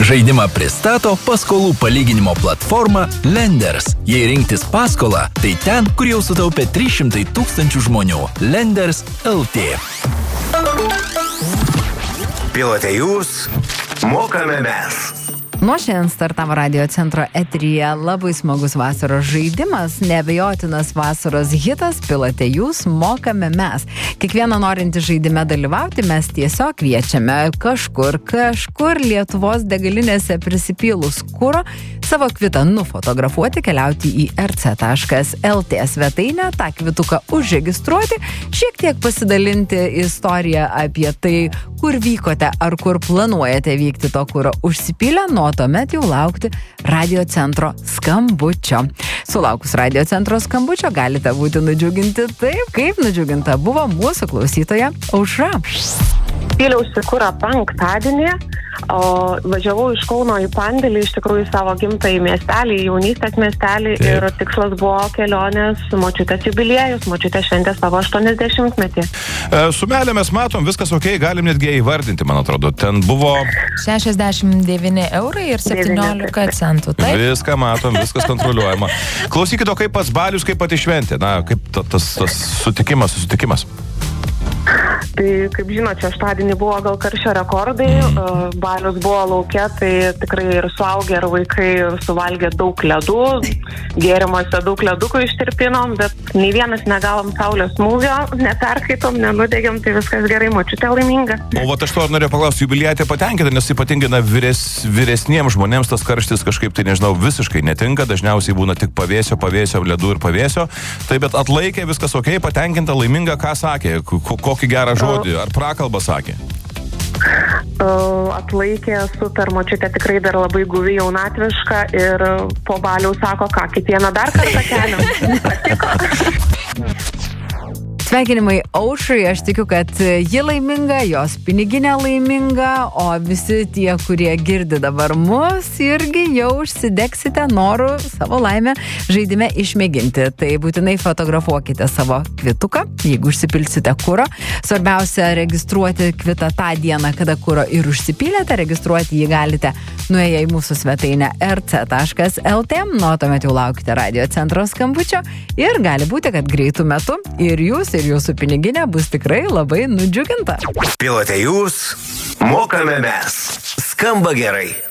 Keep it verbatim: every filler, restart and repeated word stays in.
Žaidimą pristato paskolų palyginimo platforma Lenders. Jei rinktis paskolą, tai ten, kur jau sutaupė trys šimtai tūkstančių žmonių. Lenders L T. Pilote jūs, mokame mes. Nuo šiandien startavo Radio Centro eteryje labai smagus vasaros žaidimas, neabejotinas vasaros hitas Pilote jūs, mokame mes. Kiekvieną norintį žaidime dalyvauti mes tiesiog kviečiame kažkur, kažkur Lietuvos degalinėse prisipylus kuro, savo kvitą nufotografuoti, keliauti į r c taškas l t svetainę, tą kvituką užregistruoti, šiek tiek pasidalinti istoriją apie tai, kur vykote ar kur planuojate vykti to kuro užsipylę, nuo tuomet jau laukti Radio Centro skambučio. Sulaukus Radio Centro skambučio galite būti nudžiuginti taip, kaip nudžiuginta buvo mūsų klausytoja Aušra. Pyliausi kurą penktadienį, o važiavau iš Kauno į Pandėlį, iš tikrųjų savo gimtąjį miestelį, jaunystės miestelį. Taip. Ir tikslas buvo kelionės močiutės jubiliejus, močiutė šventė savo aštuoniasdešimtmetį. E, sumelę mes matom, viskas ok, galim netgi įvardinti, man atrodo. Ten buvo šešiasdešimt devyni eurai ir septyniolika centų. Taip? Viską matom, viskas kontroliuojama. Klausykit, o kaip pats balius, kaip pati šventė? Na, kaip ta, tas, tas sutikimas, susitikimas? Tai, kaip žinote, šeštadienį buvo gal karščio rekordai, mm. balius buvo lauke, tai tikrai ir suaugę, ir vaikai suvalgė daug ledų, gėrimuose daug ledukų ištirpinom, bet nei vienas negavom saulės smūgio, neperkaitom, nenudegėm, tai viskas gerai, močiutė laiminga. O vat aš to norėjau paklausti, jubiliatė patenkinta, nes ypatingai na, vyres, vyresniems žmonėms tas karštis kažkaip, tai nežinau, visiškai netinka, dažniausiai būna tik pavėsio, pavėsio, ledų ir pavėsio, tai bet atlaikė, viskas ok, patenkinta, laiminga, ką sakė, kokį gerą žodį, ar prakalbą sakė? Uh, atlaikė super, močiutė tikrai dar labai guvi, jaunatviška ir po baliaus sako, ką, kiekvieną dar kartą keliam. Patiko. Sveikinimai Aušrai, aš tikiu, kad ji laiminga, jos piniginė laiminga, o visi tie, kurie girdi dabar mus, irgi jau užsidegsite noru savo laimę žaidime išmėginti. Tai būtinai fotografuokite savo kvituką, jeigu užsipilsite kuro. Svarbiausia registruoti kvitą tą dieną, kada kuro ir užsipylėte. Registruoti jį galite nuėję į mūsų svetainę r c taškas l t. Nuo tuomet jau laukite Radio Centro skambučio ir gali būti, kad greitų metu ir jūs ir jūsų piniginė bus tikrai labai nudžiuginta. Pilote jūs, mokame mes. Skamba gerai.